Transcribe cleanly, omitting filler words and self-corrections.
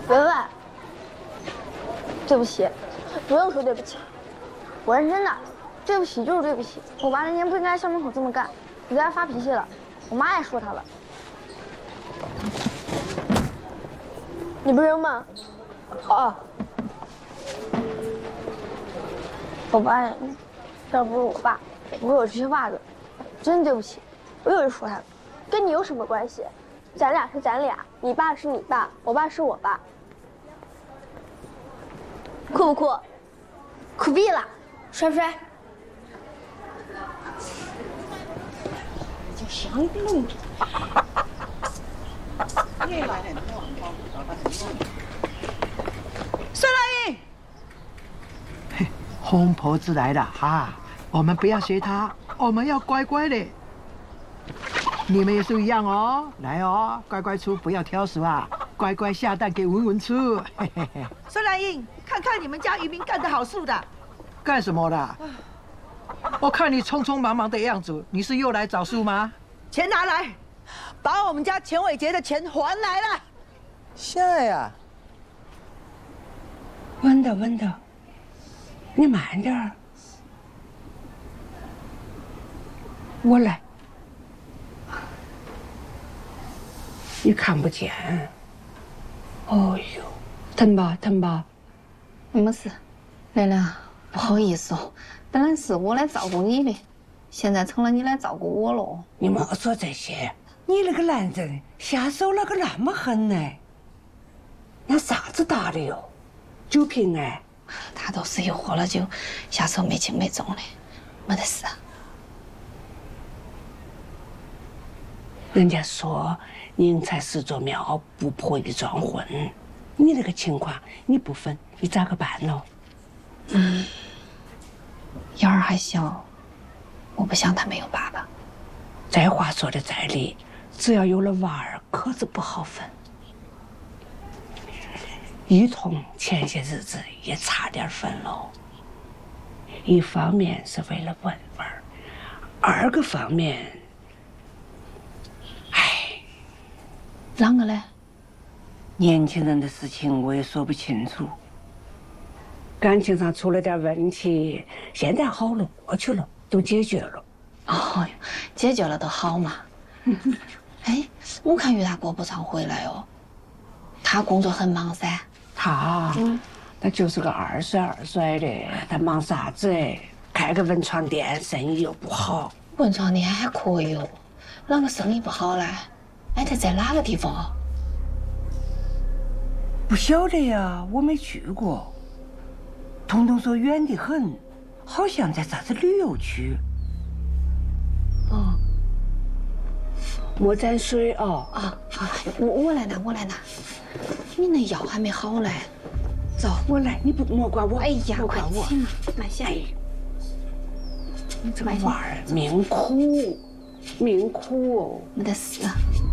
文文，对不起，不用说对不起，我认真的，对不起就是对不起。我爸那天不应该校门口这么干，我对他发脾气了，我妈也说他了。你不扔吗？哦。我爸，要不是我爸，也不会有这些袜子。真对不起，我又是说他了，跟你有什么关系？咱俩是咱俩，你爸是你爸，我爸是我爸。酷不酷？酷毙了！帅不帅？ 就想动。孙老爷， 嘿，红婆子来了哈！我们不要学他，我们要乖乖的。你们也是一样哦，来哦，乖乖出，不要挑食啊，乖乖下蛋给文文吃。嘿嘿嘿。 孙兰英，看看你们家渔民干的好事的。 干什么的？我看你匆匆忙忙的样子，你是又来找数吗？ 钱拿来，把我们家钱伟杰的钱还来了。 现在呀， 文德，你慢点儿，我来。你看不见。哦呦，疼吧？ 没事，亮亮，不好意思哦，本来是我来照顾你的，现在成了你来照顾我了。 你莫说这些，你那个男人下手那个那么狠呢？那啥子打的哟？酒瓶哎？ 他都是又喝了酒，下手没轻没重的，没得事。 人家说宁拆十座庙，不破一桩婚。你那个情况，你不分，你咋个办喽？ 瑶儿还小，我不想他没有爸爸。 这话说的在理，只要有了娃儿，可是不好分。一彤前些日子也差点分喽。一方面是为了文文，二个方面， 啷个嘞？ 年轻人的事情我也说不清楚。感情上出了点问题，现在好了，过去了，都解决了。 哦，解决了都好嘛。哎，我看于大哥不常回来哦，他工作很忙噻。 他就是个22岁的，他忙啥子哎？开个文创店，生意又不好。 文创店还可以哦，啷个生意不好嘞？哎，他在哪个地方？ 不晓得呀，我没去过。彤彤说远得很，好像在啥子旅游区。莫沾水哦。 我来拿。你那腰还没好嘞，走， 我来，你莫管我。 哎呀， 快起嘛，慢些。 你这个娃儿命苦哦。 没得事。